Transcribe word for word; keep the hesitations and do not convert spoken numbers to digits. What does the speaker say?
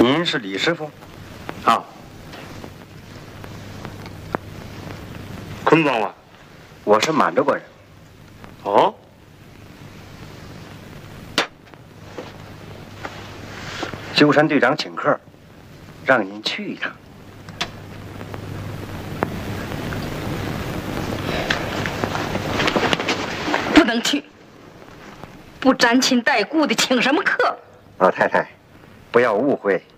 您是李师傅？啊， 昆庄啊， 我是满洲国人。 哦， 鸠山队长请客，让您去一趟。 不能去，不沾亲带故的请什么客？ 老太太，不要误会。